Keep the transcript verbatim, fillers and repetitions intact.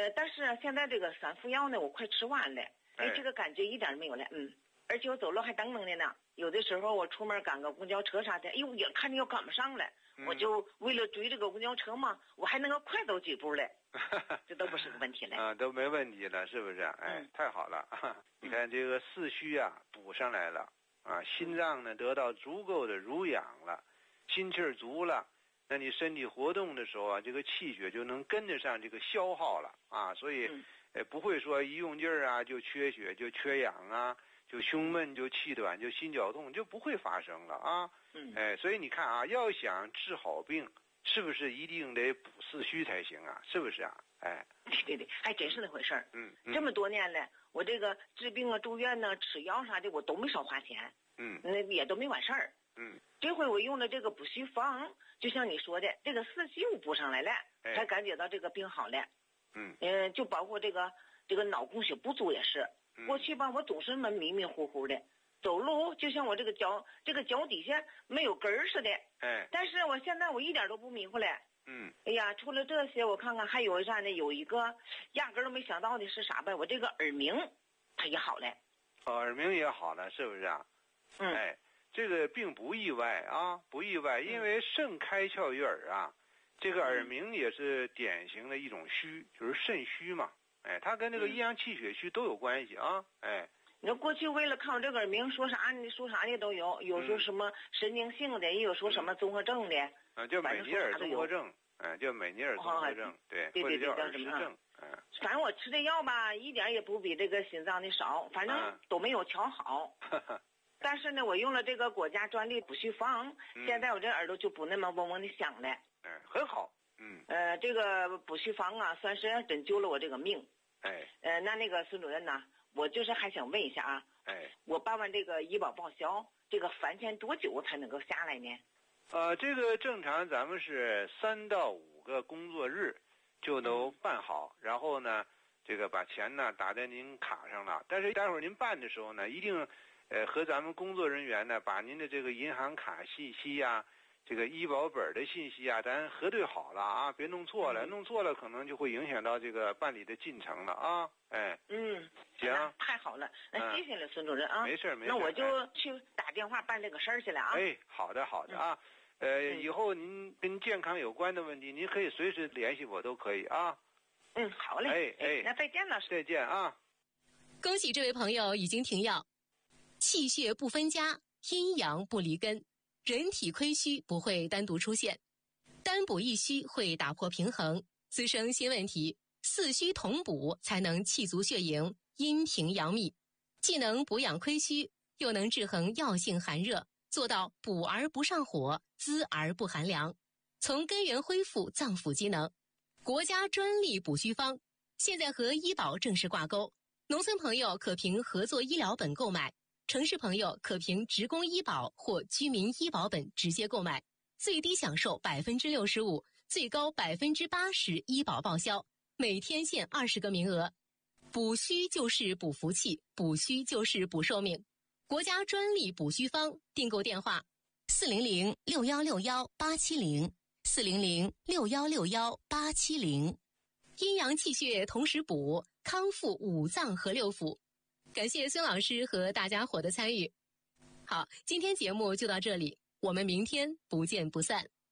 呃，但是现在这个三副药呢，我快吃完了，哎，这个感觉一点没有了，嗯，而且我走路还噔噔的呢。有的时候我出门赶个公交车啥的，哎呦，也看着要赶不上了，嗯、我就为了追这个公交车嘛，我还能够快走几步嘞，这都不是个问题了啊，都没问题了，是不是？哎，嗯、太好了！你看这个四虚啊，补上来了啊，心脏呢得到足够的濡养了，心气儿足了，那你身体活动的时候啊，这个气血就能跟得上这个消耗了啊，所以， 嗯、 呃，不会说一用劲儿啊就缺血就缺氧啊。就胸闷就气短就心绞痛就不会发生了啊， 嗯， 哎，所以你看啊，要想治好病，是不是一定得补四虚才行啊？是不是啊？哎， 对对对，还真是那回事儿。 嗯，嗯这么多年了，我这个治病啊、住院呢、吃药啥的，我都没少花钱， 嗯， 那也都没完事儿。 嗯， 这回我用了这个补虚方，就像你说的，这个四虚我补上来了， 哎、 才感觉到这个病好了。 嗯， 呃，就包括这个这个脑供血不足也是。过去吧，我总是那么迷迷糊糊的，走路就像我这个脚这个脚底下没有根儿似的。 哎， 但是我现在我一点都不迷糊了。 嗯， 哎呀，除了这些，我看看还有啥呢？有一个压根儿都没想到的是啥呗？我这个耳鸣，它也好了。 哦，耳鸣也好了，是不是啊？ 嗯， 哎，这个并不意外啊，不意外，因为肾开窍于耳啊，这个耳鸣也是典型的一种虚，就是肾虚嘛。哎，它跟这个阴阳气血虚都有关系啊！哎， 你说过去为了看我这个耳鸣，说啥呢？说啥的都有，有说什么神经性的，也有说什么综合症的。 啊，叫美尼尔综合症，哎，叫美尼尔综合症，对， 对对对， 或者叫耳石症。 嗯， 反正我吃这药吧，一点也不比这个心脏的少，反正都没有调好。但是呢，我用了这个国家专利补虚方，现在我这耳朵就不那么嗡嗡的响了。 嗯，很好。嗯， 呃，这个补虚方啊，算是真救了我这个命。 哎， 呃，那那个孙主任呢，我就是还想问一下啊， 哎， 我办完这个医保报销，这个返钱多久才能够下来呢？ 呃，这个正常咱们是三到五个工作日就能办好，嗯、然后呢，这个把钱呢打在您卡上了。但是待会儿您办的时候呢，一定呃和咱们工作人员呢把您的这个银行卡信息呀、啊。这个医保本的信息啊，咱核对好了啊，别弄错了，嗯、弄错了可能就会影响到这个办理的进程了啊。哎， 嗯， 行， 太好了，那谢谢了，孙主任啊。 没事没事， 那我就去打电话办这个事儿去了啊。 哎，好的好的啊，嗯、呃，以后您跟健康有关的问题，您可以随时联系我，都可以啊。 嗯，好嘞。 哎哎， 那再见了， 再见啊。 恭喜这位朋友已经停药，气血不分家，阴阳不离根。人体亏虚不会单独出现，单补一虚会打破平衡，滋生新问题，四虚同补才能气足血盈，阴平阳秘，既能补养亏虚，又能制衡药性寒热，做到补而不上火，滋而不寒凉，从根源恢复脏腑机能。国家专利补虚方现在和医保正式挂钩，农村朋友可凭合作医疗本购买，城市朋友可凭职工医保或居民医保本直接购买，最低享受百分之六十五，最高百分之八十医保报销，每天限二十个名额。补虚就是补福气，补虚就是补寿命。国家专利补虚方，订购电话：四零零六幺六幺八七零，四零零六幺六幺八七零。阴阳气血同时补，康复五脏和六腑。感谢孙老师和大家伙的参与。好，今天节目就到这里，我们明天不见不散。